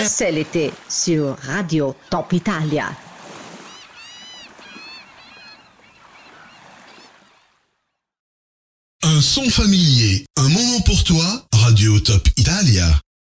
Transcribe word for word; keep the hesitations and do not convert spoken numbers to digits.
C'est l'été sur Radio Top Italia. Un son familier, un moment pour toi, Radio Top Italia.